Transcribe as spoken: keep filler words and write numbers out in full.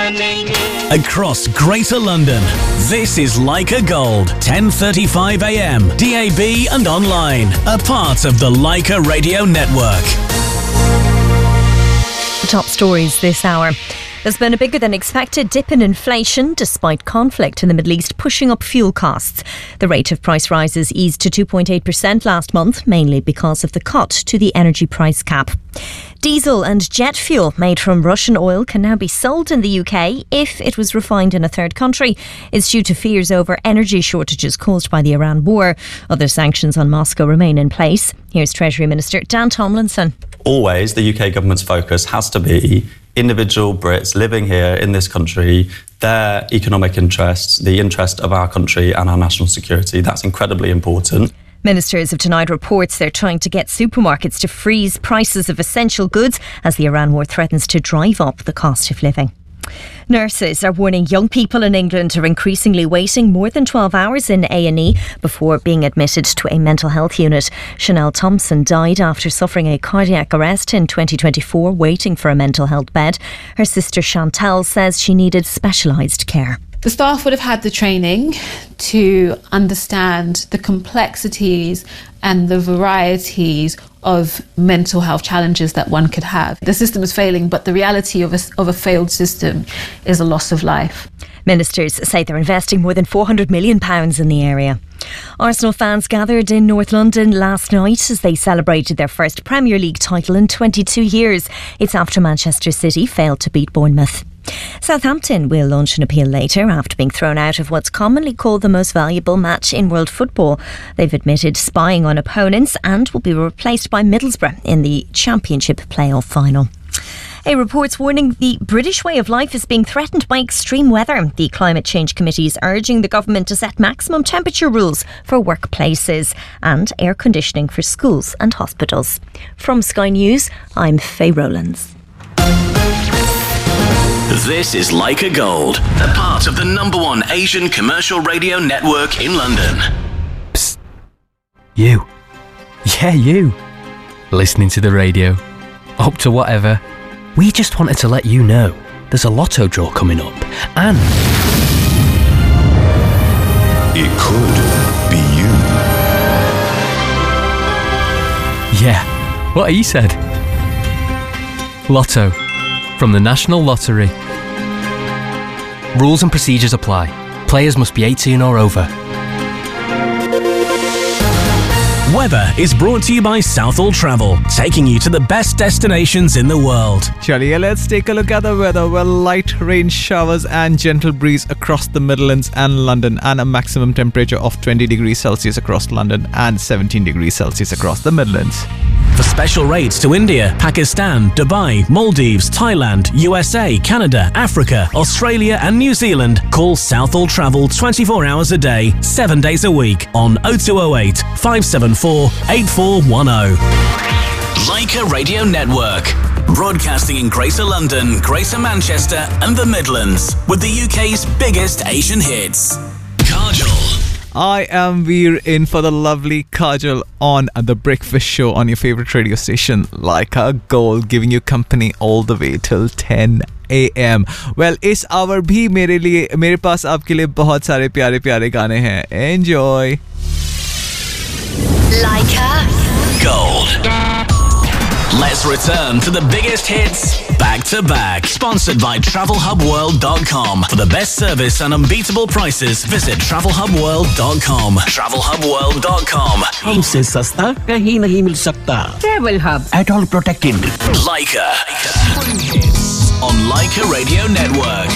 Across Greater London, this is Leica Gold, ten thirty-five a m, D A B and online, a part of the Leica Radio Network. The top stories this hour. There's been a bigger than expected dip in inflation despite conflict in the Middle East pushing up fuel costs. The rate of price rises eased to two point eight percent last month, mainly because of the cut to the energy price cap. Diesel and jet fuel made from Russian oil can now be sold in the U K if it was refined in a third country. It's due to fears over energy shortages caused by the Iran war. Other sanctions on Moscow remain in place. Here's Treasury Minister Dan Tomlinson. Always the U K government's focus has to be individual Brits living here in this country, their economic interests, the interest of our country and our national security. That's incredibly important. Ministers have denied reports they're trying to get supermarkets to freeze prices of essential goods as the Iran war threatens to drive up the cost of living. Nurses are warning young people in England are increasingly waiting more than twelve hours in A and E before being admitted to a mental health unit. Chanel Thompson died after suffering a cardiac arrest in twenty twenty-four, waiting for a mental health bed. Her sister Chantal says she needed specialised care. The staff would have had the training to understand the complexities and the varieties of mental health challenges that one could have. The system is failing, but the reality of a, of a failed system is a loss of life. Ministers say they're investing more than four hundred million pounds in the area. Arsenal fans gathered in North London last night as they celebrated their first Premier League title in twenty-two years. It's after Manchester City failed to beat Bournemouth. Southampton will launch an appeal later after being thrown out of what's commonly called the most valuable match in world football. They've admitted spying on opponents and will be replaced by Middlesbrough in the Championship playoff final. A report's warning the British way of life is being threatened by extreme weather. The Climate Change Committee is urging the government to set maximum temperature rules for workplaces and air conditioning for schools and hospitals. From Sky News, I'm Faye Rowlands. This is Leica Gold, a part of the number one Asian commercial radio network in London. Psst. You. Yeah, you. Listening to the radio. Up to whatever. We just wanted to let you know there's a lotto draw coming up. And it could be you. Yeah, what he said. Lotto. From the National Lottery. Rules and procedures apply. Players must be eighteen or over. Weather is brought to you by Southall Travel, taking you to the best destinations in the world. Chaliye, let's take a look at the weather. Well, light rain showers and gentle breeze across the Midlands and London, and a maximum temperature of twenty degrees Celsius across London and seventeen degrees Celsius across the Midlands. For special rates to India, Pakistan, Dubai, Maldives, Thailand, U S A, Canada, Africa, Australia and New Zealand, call Southall Travel twenty-four hours a day, seven days a week on oh two oh eight, five seven four, eight four one oh. Leica Radio Network, broadcasting in Greater London, Greater Manchester and the Midlands, with the U K's biggest Asian hits. Kajol. I am Veer, in for the lovely Kajol on The Breakfast Show on your favourite radio station, Leica Gold, giving you company all the way till ten a m. Well, इस hour भी मेरे लिए मेरे पास आपके लिए बहुत सारे प्यारे प्यारे गाने हैं. Enjoy. Leica Gold. Let's return to the biggest hits back to back. Sponsored by travel hub world dot com. For the best service and unbeatable prices, visit travel hub world dot com. travel hub world dot com. हमसे सस्ता कहीं नहीं मिल सकता. Travel Hub. At all protected. Leica. Spring hits on Leica Radio Network.